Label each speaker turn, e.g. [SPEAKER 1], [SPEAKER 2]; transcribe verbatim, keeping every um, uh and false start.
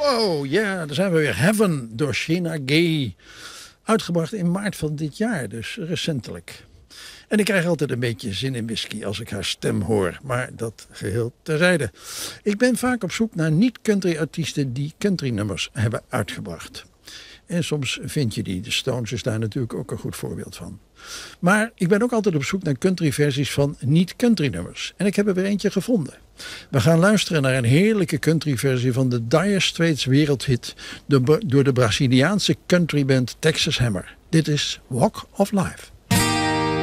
[SPEAKER 1] Oh ja, yeah, daar zijn we weer. Heaven door Sheena Gay. Uitgebracht in maart van dit jaar, dus recentelijk. En ik krijg altijd een beetje zin in whisky als ik haar stem hoor. Maar dat geheel terzijde. Ik ben vaak op zoek naar niet-country artiesten die country nummers hebben uitgebracht. En soms vind je die. De Stones is daar natuurlijk ook een goed voorbeeld van. Maar ik ben ook altijd op zoek naar country versies van niet-country nummers. En ik heb er weer eentje gevonden. We gaan luisteren naar een heerlijke country versie van de Dire Straits wereldhit door de Braziliaanse countryband Texas Hammer. Dit is Walk of Life.